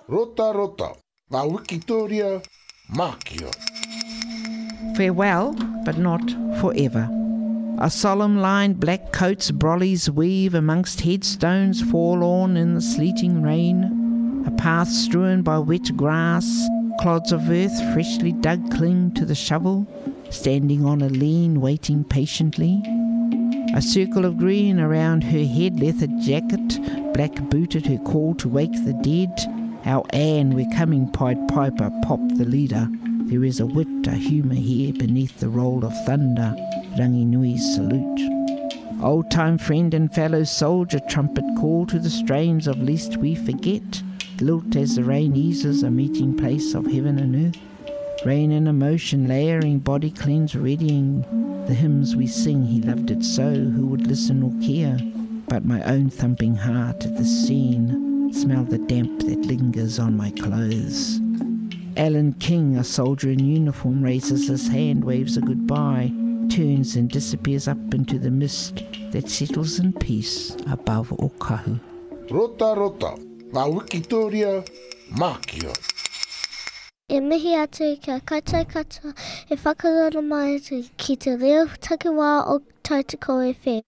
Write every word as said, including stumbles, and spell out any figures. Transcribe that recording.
Rota rota, ngā Wikitoria, Mākia. Farewell, but not forever. A solemn-lined black coats brollies weave amongst headstones forlorn in the sleeting rain. A path strewn by wet grass, clods of earth freshly dug cling to the shovel, standing on a lean, waiting patiently. A circle of green around her head, leather jacket, black booted her call to wake the dead. Our Anne, we're coming, Pied Piper, pop the leader. There is a wit, a humour here beneath the roll of thunder, Ranginui's salute. Old-time friend and fellow soldier, trumpet call to the strains of Lest We Forget. Lilt as the rain eases, a meeting place of heaven and earth. Rain and emotion layering, body cleanse, readying the hymns we sing. He loved it so, who would listen or care? But my own thumping heart at the scene, smell the damp that lingers on my clothes. Alan King, a soldier in uniform, raises his hand, waves a goodbye, turns and disappears up into the mist that settles in peace above Okahu. Rota rota, ngā Wikitoria, Mākia. E mihi atu kia kaitai katoa, e whakarara mai atu ki te reo takiwā o Tautoko F M.